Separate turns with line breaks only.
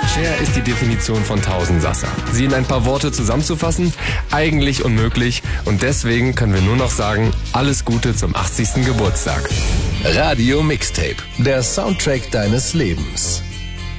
Cher ist die Definition von Tausendsasser. Sie in ein paar Worte zusammenzufassen? Eigentlich unmöglich. Und deswegen können wir nur noch sagen, alles Gute zum 80. Geburtstag.
Radio Mixtape, der Soundtrack deines Lebens.